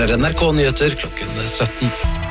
Her NRK Nyheter klokken 17.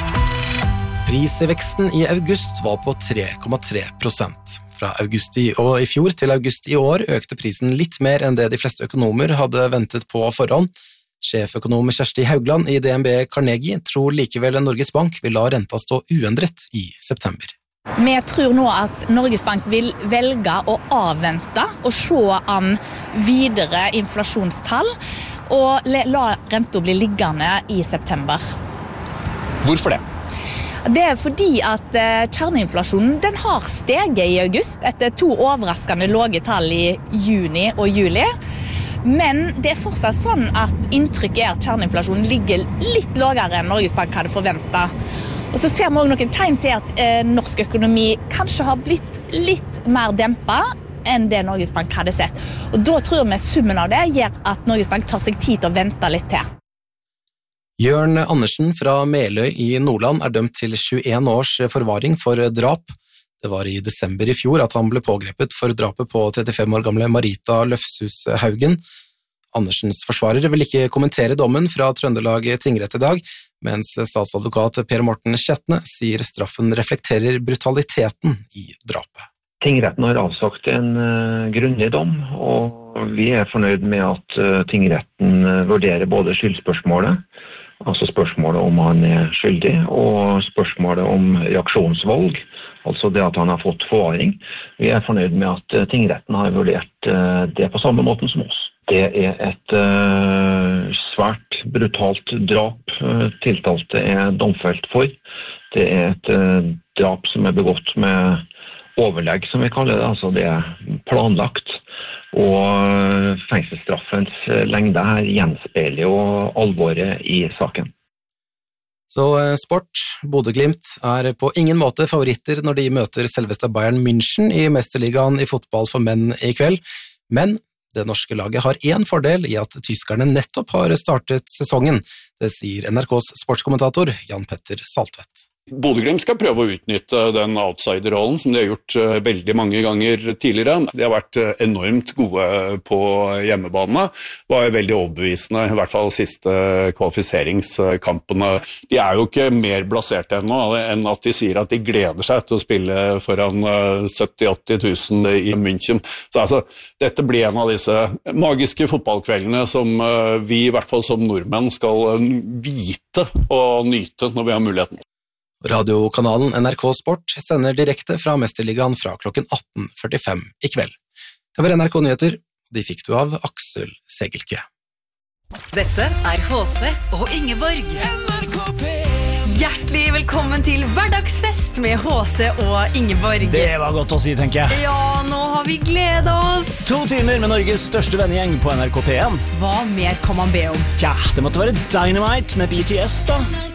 Prisveksten i august var på 3,3%. Fra august i fjor til august i år økte prisen litt mer enn det de fleste økonomer hadde ventet på forhånd. Sjeføkonom Kjersti Haugland i DNB Carnegie tror likevel Norges Bank vil la renta stå uendret i september. Vi tror nå at Norges Bank vil velge å avvente og se an videre inflasjonstall og la renta bli liggende i september. Hvorfor det? Det er fordi at kjerneinflasjonen den har steget i august etter 2 overraskende lave tall i juni og juli. Men det er fortsatt sånn at inntrykket er at kjerneinflasjonen ligger litt lavere enn Norges Bank hadde forventet. Og så ser vi også noen tegn til at norsk økonomi kanskje har blitt litt mer dempet enn det Norges Bank hadde sett. Og da tror vi summen av det gjør at Norges Bank tar seg tid til å vente litt til. Jørn Andersen fra Meløy i Nordland dømt til 21 års forvaring for drap. Det var i desember i fjor at han ble pågrepet for drapet på 35 år gamle Marita Løfshus Haugen. Andersens forsvarer vil ikke kommentere dommen fra Trøndelag tingrett i dag, mens statsadvokat Per Morten Kjetne sier straffen reflekterer brutaliteten i drapet. Tingretten har avsagt en grundig dom, og vi er fornøyd med at tingretten vurderer både skyldspørsmålet, altså spørsmålet om han er skyldig, og spørsmålet om reaksjonsvalg, altså det at han har fått forvaring. Vi er fornøyd med at tingretten har vurdert det på samme måten som oss. Det er et svært brutalt drap tiltalte er domfelt for. Det er et drap som er begått med overlegg, som vi kaller det, altså det er planlagt, og fengselsstraffens lengde her gjenspeiler jo alvoret i saken. Så sport, Bodø/Glimt på ingen måte favoritter når de møter selveste Bayern München i mesterligaen i fotball for menn i kveld, men det norske laget har en fordel i at tyskerne nettopp har startet sesongen, det sier NRKs sportskommentator Jan Petter Saltvedt. Bodø/Glimt skal prøve å utnytte den outsider-rollen som de har gjort veldig mange ganger tidligere. De har vært enormt gode på hjemmebane, var veldig overbevisende, i hvert fall siste kvalifiseringskampene. De er jo ikke mer blaserte ennå enn at de sier at de gleder seg til å spille foran 70-80 000 i München. Så altså, dette blir en av disse magiske fotballkveldene som vi i hvert fall som nordmenn skal vite og nyte når vi har muligheten. Radiokanalen NRK Sport sender direkte fra Mesterligaen fra klokken 18:45 i kveld. Det var NRK Nyheter, og de fikk du av Aksel Segelke. Dette HC og Ingeborg. Hjertelig velkommen til hverdagsfest med HC og Ingeborg. Det var godt å si, tenker jeg. Ja, nå har vi gledet oss. 2 timer med Norges største vennegjeng på NRK P1. Hva mer kan man be om? Tja, det måtte være Dynamite med BTS da.